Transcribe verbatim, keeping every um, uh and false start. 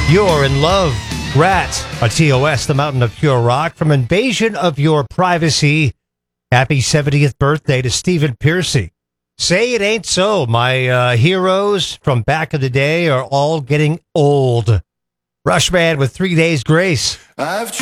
You're in Love. Rat, a T O S, the Mountain of Pure Rock, from Invasion of Your Privacy. Happy seventieth birthday to Stephen Pearcy. Say It Ain't So. My uh, heroes from back in the day are all getting old. Rushman with Three Days Grace. I've